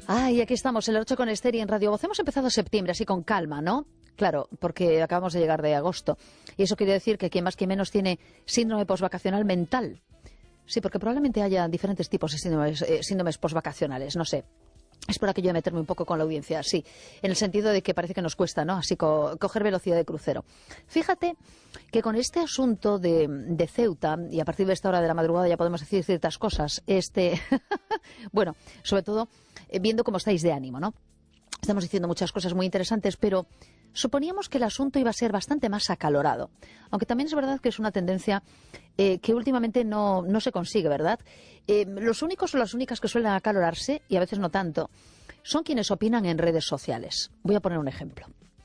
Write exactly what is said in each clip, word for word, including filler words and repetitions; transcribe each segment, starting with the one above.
Ay, aquí estamos, el ocho con Esther y en Radio Voz. Hemos empezado septiembre, así con calma, ¿no? Claro, porque acabamos de llegar de agosto. Y eso quiere decir que quien más quien menos tiene síndrome posvacacional mental. Sí, porque probablemente haya diferentes tipos de síndromes, eh, síndromes posvacacionales, no sé. Es por aquello de meterme un poco con la audiencia, sí, en el sentido de que parece que nos cuesta, ¿no? Así co coger velocidad de crucero. Fíjate que con este asunto de, de Ceuta, y a partir de esta hora de la madrugada ya podemos decir ciertas cosas, este, bueno, sobre todo eh, viendo cómo estáis de ánimo, ¿no? Estamos diciendo muchas cosas muy interesantes, pero suponíamos que el asunto iba a ser bastante más acalorado. Aunque también es verdad que es una tendencia eh, que últimamente no, no se consigue, ¿verdad? Eh, los únicos o las únicas que suelen acalorarse, y a veces no tanto, son quienes opinan en redes sociales. Voy a poner un ejemplo.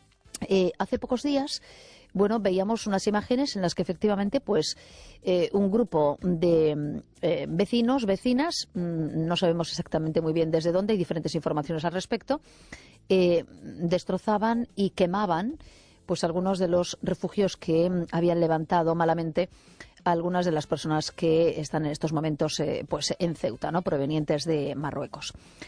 Eh, hace pocos días, bueno, veíamos unas imágenes en las que efectivamente, pues, eh, un grupo de eh, vecinos, vecinas, mmm, no sabemos exactamente muy bien desde dónde, hay diferentes informaciones al respecto, eh, destrozaban y quemaban, pues, algunos de los refugios que mm, habían levantado malamente algunas de las personas que están en estos momentos, eh, pues, en Ceuta, ¿no?, provenientes de Marruecos.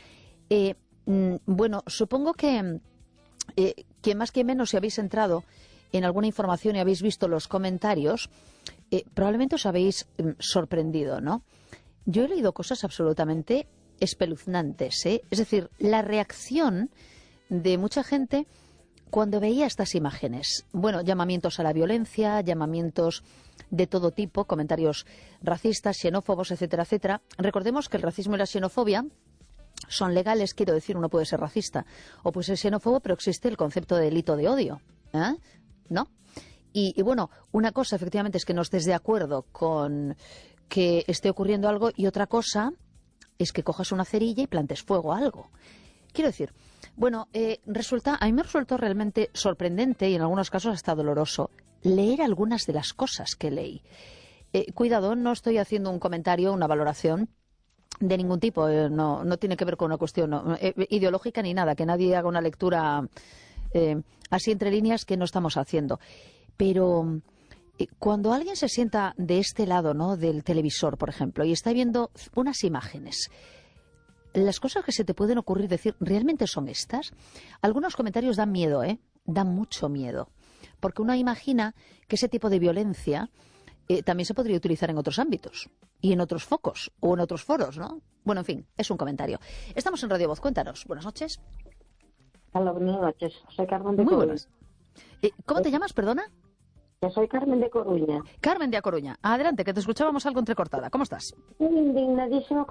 Eh, mm, bueno, supongo que eh, que más que menos, si habéis entrado en alguna información y habéis visto los comentarios, eh, probablemente os habéis mm, sorprendido, ¿no? Yo he leído cosas absolutamente espeluznantes, ¿eh? Es decir, la reacción de mucha gente cuando veía estas imágenes. Bueno, llamamientos a la violencia, llamamientos de todo tipo, comentarios racistas, xenófobos, etcétera, etcétera. Recordemos que el racismo y la xenofobia son legales, quiero decir, uno puede ser racista o puede ser xenófobo, pero existe el concepto de delito de odio, ¿eh? ¿No? Y, y bueno, una cosa efectivamente es que no estés de acuerdo con que esté ocurriendo algo, y otra cosa es que cojas una cerilla y plantes fuego a algo. Quiero decir, bueno, eh, resulta, a mí me resultó realmente sorprendente y en algunos casos hasta doloroso leer algunas de las cosas que leí. Eh, cuidado, no estoy haciendo un comentario, una valoración de ningún tipo, eh, no, no tiene que ver con una cuestión no, eh, ideológica ni nada, que nadie haga una lectura eh, así entre líneas que no estamos haciendo. Pero eh, cuando alguien se sienta de este lado, ¿no?, del televisor, por ejemplo, y está viendo unas imágenes, las cosas que se te pueden ocurrir decir, ¿realmente son estas? Algunos comentarios dan miedo, ¿eh? Dan mucho miedo. Porque uno imagina que ese tipo de violencia Eh, también se podría utilizar en otros ámbitos y en otros focos o en otros foros, ¿no? Bueno, en fin, es un comentario. Estamos en Radio Voz, cuéntanos. Buenas noches. Hola, buenas noches. Soy Carmen de Muy Coruña. buenas. Eh, ¿Cómo te llamas, perdona? Yo soy Carmen de Coruña. Carmen de A Coruña. Adelante, que te escuchábamos algo entrecortada. ¿Cómo estás? Estoy indignadísima